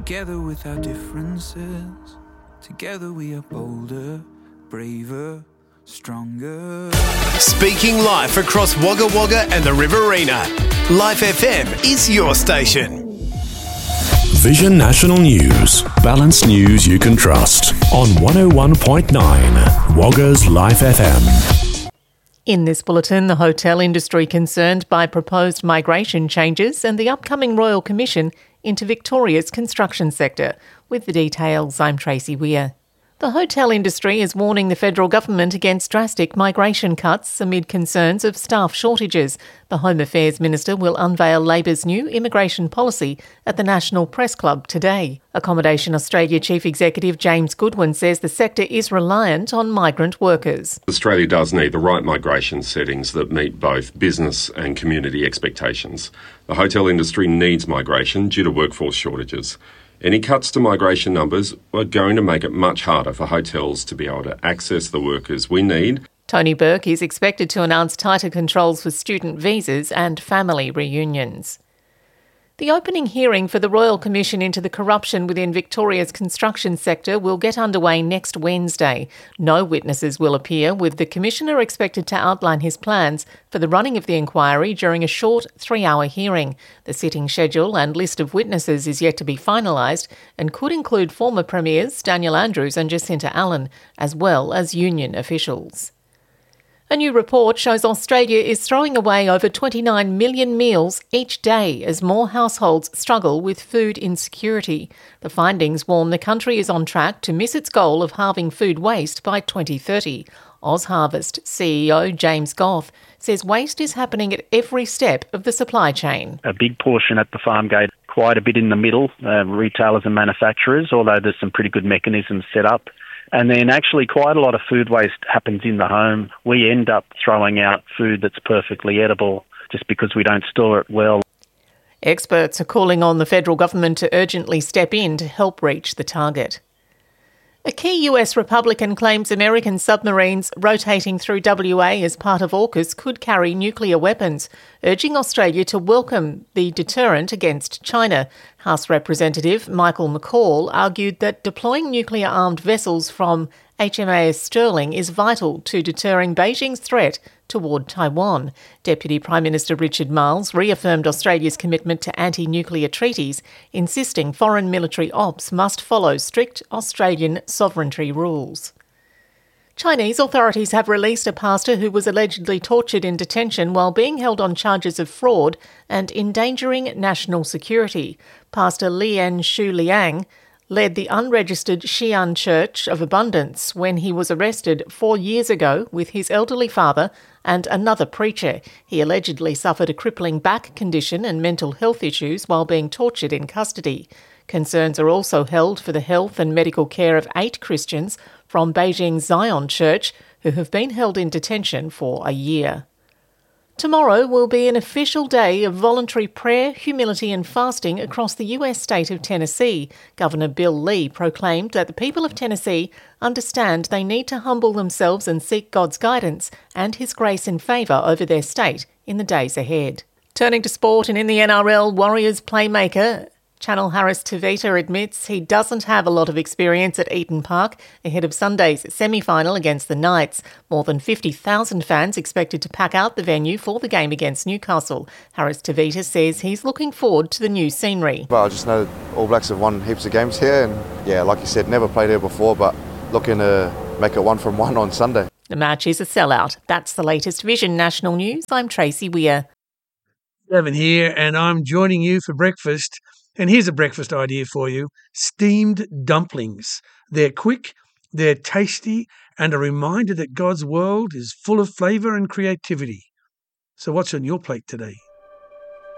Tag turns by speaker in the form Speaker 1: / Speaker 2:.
Speaker 1: Together with our differences, together we are bolder, braver, stronger.
Speaker 2: Speaking live across Wagga Wagga and the Riverina, Life FM is your station.
Speaker 3: Vision National News. Balanced news you can trust on 101.9 Wagga's Life FM.
Speaker 4: In this bulletin, the hotel industry concerned by proposed migration changes and the upcoming Royal Commission into Victoria's construction sector. With the details, I'm Tracy Weir. The hotel industry is warning the federal government against drastic migration cuts amid concerns of staff shortages. The Home Affairs Minister will unveil Labor's new immigration policy at the National Press Club today. Accommodation Australia Chief Executive James Goodwin says the sector is reliant on migrant workers.
Speaker 5: Australia does need the right migration settings that meet both business and community expectations. The hotel industry needs migration due to workforce shortages. Any cuts to migration numbers are going to make it much harder for hotels to be able to access the workers we need.
Speaker 4: Tony Burke is expected to announce tighter controls for student visas and family reunions. The opening hearing for the Royal Commission into the corruption within Victoria's construction sector will get underway next Wednesday. No witnesses will appear, with the Commissioner expected to outline his plans for the running of the inquiry during a short 3-hour hearing. The sitting schedule and list of witnesses is yet to be finalised and could include former Premiers Daniel Andrews and Jacinta Allen, as well as union officials. A new report shows Australia is throwing away over 29 million meals each day as more households struggle with food insecurity. The findings warn the country is on track to miss its goal of halving food waste by 2030. OzHarvest CEO James Goff says waste is happening at every step of the supply chain.
Speaker 6: A big portion at the farm gate, quite a bit in the middle, retailers and manufacturers, although there's some pretty good mechanisms set up. And then actually quite a lot of food waste happens in the home. We end up throwing out food that's perfectly edible just because we don't store it well.
Speaker 4: Experts are calling on the federal government to urgently step in to help reach the target. A key US Republican claims American submarines rotating through WA as part of AUKUS could carry nuclear weapons, urging Australia to welcome the deterrent against China. House Representative Michael McCall argued that deploying nuclear-armed vessels from HMAS Sterling is vital to deterring Beijing's threat toward Taiwan. Deputy Prime Minister Richard Marles reaffirmed Australia's commitment to anti-nuclear treaties, insisting foreign military ops must follow strict Australian sovereignty rules. Chinese authorities have released a pastor who was allegedly tortured in detention while being held on charges of fraud and endangering national security. Pastor Lian Shu Liang led the unregistered Xi'an Church of Abundance when he was arrested 4 years ago with his elderly father and another preacher. He allegedly suffered a crippling back condition and mental health issues while being tortured in custody. Concerns are also held for the health and medical care of 8 Christians from Beijing's Zion Church who have been held in detention for a year. Tomorrow will be an official day of voluntary prayer, humility and fasting across the US state of Tennessee. Governor Bill Lee proclaimed that the people of Tennessee understand they need to humble themselves and seek God's guidance and His grace and favour over their state in the days ahead. Turning to sport, and in the NRL, Warriors playmaker Chanel Harris-Tavita admits he doesn't have a lot of experience at Eaton Park ahead of Sunday's semi-final against the Knights. More than 50,000 fans expected to pack out the venue for the game against Newcastle. Harris-Tavita says he's looking forward to the new scenery.
Speaker 7: Well, I just know All Blacks have won heaps of games here and, yeah, like you said, never played here before, but looking to make it 1 from 1 on Sunday.
Speaker 4: The match is a sellout. That's the latest Vision National News. I'm Tracy Weir.
Speaker 8: Evan here, and I'm joining you for breakfast. And here's a breakfast idea for you: steamed dumplings. They're quick, they're tasty, and a reminder that God's world is full of flavour and creativity. So what's on your plate today?